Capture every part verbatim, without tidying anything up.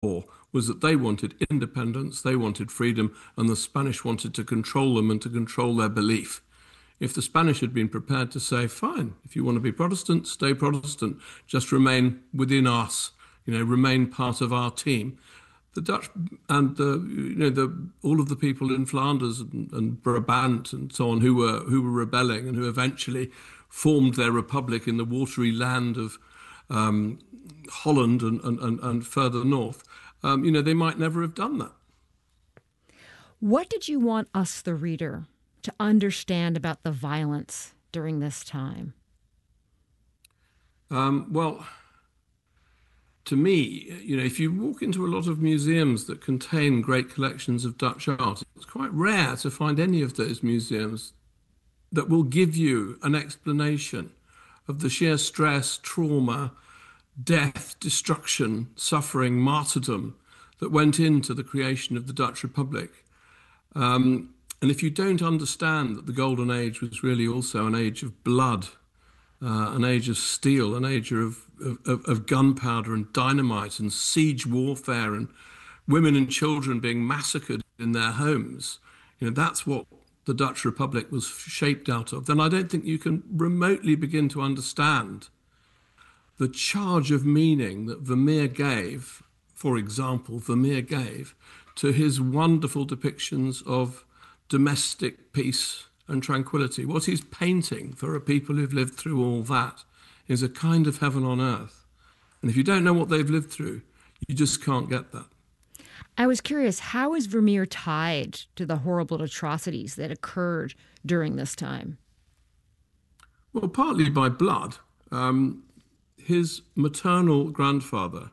was that they wanted independence, they wanted freedom, and the Spanish wanted to control them and to control their belief. If the Spanish had been prepared to say, fine, if you want to be Protestant, stay Protestant, just remain within us, you know, remain part of our team, the Dutch and the, you know, the, all of the people in Flanders and, and Brabant and so on who were who were rebelling and who eventually formed their republic in the watery land of um, Holland and, and, and, and further north, um, you know, they might never have done that. What did you want us, the reader, to understand about the violence during this time? Um, well, to me, you know, if you walk into a lot of museums that contain great collections of Dutch art, it's quite rare to find any of those museums that will give you an explanation of the sheer stress, trauma, death, destruction, suffering, martyrdom that went into the creation of the Dutch Republic. Um, and if you don't understand that the Golden Age was really also an age of blood, uh, an age of steel, an age of, of, of gunpowder and dynamite and siege warfare and women and children being massacred in their homes, you know, that's what the Dutch Republic was shaped out of, then I don't think you can remotely begin to understand the charge of meaning that Vermeer gave, for example, Vermeer gave to his wonderful depictions of domestic peace and tranquility. What he's painting for a people who've lived through all that is a kind of heaven on earth. And if you don't know what they've lived through, you just can't get that. I was curious, how is Vermeer tied to the horrible atrocities that occurred during this time? Well, partly by blood. Um, his maternal grandfather,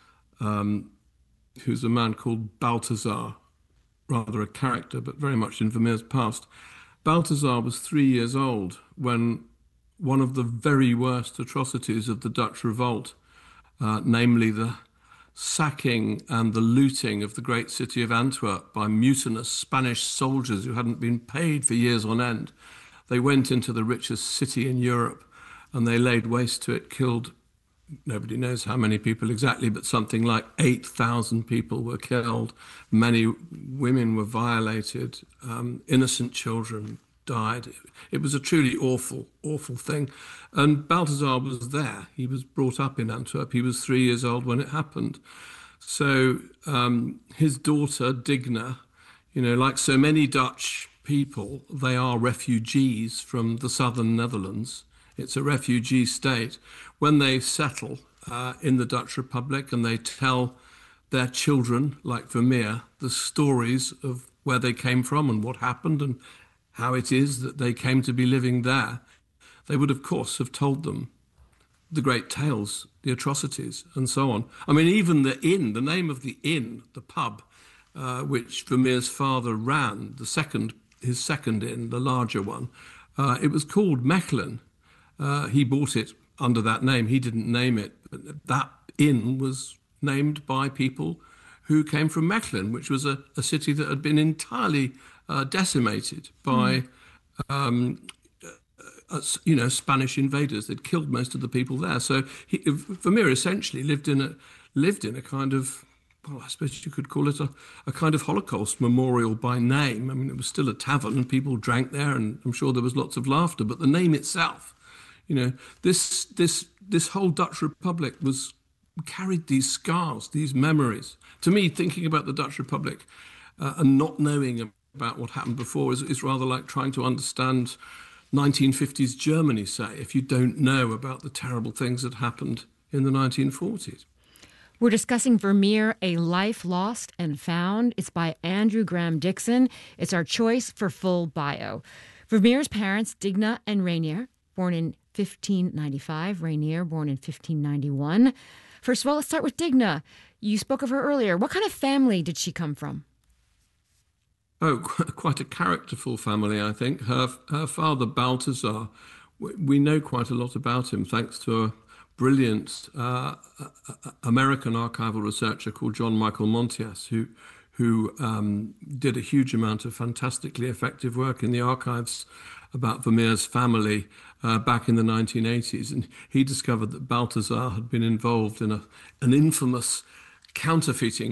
um, who's a man called Balthazar, rather a character, but very much in Vermeer's past, Balthazar was three years old when one of the very worst atrocities of the Dutch revolt, uh, namely the sacking and the looting of the great city of Antwerp by mutinous Spanish soldiers who hadn't been paid for years on end. They went into the richest city in Europe and they laid waste to it, killed, nobody knows how many people exactly, but something like eight thousand people were killed. Many women were violated. Um, innocent children died. It was a truly awful, awful thing. And Balthazar was there. He was brought up in Antwerp. He was three years old when it happened. So um, his daughter, Digna, you know, like so many Dutch people, they are refugees from the southern Netherlands. It's a refugee state. When they settle uh, in the Dutch Republic and they tell their children, like Vermeer, the stories of where they came from and what happened and how it is that they came to be living there, they would, of course, have told them the great tales, the atrocities, and so on. I mean, even the inn, the name of the inn, the pub, uh, which Vermeer's father ran, the second, his second inn, the larger one, uh, it was called Mechelen. Uh, he bought it under that name. He didn't name it, but that inn was named by people who came from Mechelen, which was a, a city that had been entirely uh, decimated by, mm. um, uh, you know, Spanish invaders. They'd killed most of the people there. So he, Vermeer essentially lived in a lived in a kind of, well, I suppose you could call it a, a kind of Holocaust memorial by name. I mean, it was still a tavern and people drank there, and I'm sure there was lots of laughter. But the name itself, you know, this this this whole Dutch Republic was carried these scars, these memories. To me, thinking about the Dutch Republic uh, and not knowing about what happened before is, is rather like trying to understand nineteen fifties Germany, say, if you don't know about the terrible things that happened in the nineteen forties. We're discussing Vermeer, A Life Lost and Found. It's by Andrew Graham Dixon. It's our choice for full bio. Vermeer's parents, Digna and Rainier, born in fifteen ninety-five. Rainier, born in fifteen ninety-one. First of all, let's start with Digna. You spoke of her earlier. What kind of family did she come from? Oh, quite a characterful family, I think. Her her father, Balthazar, we know quite a lot about him thanks to a brilliant uh, American archival researcher called John Michael Montias, who who um, did a huge amount of fantastically effective work in the archives about Vermeer's family uh, back in the nineteen eighties. And he discovered that Balthazar had been involved in a, an infamous counterfeiting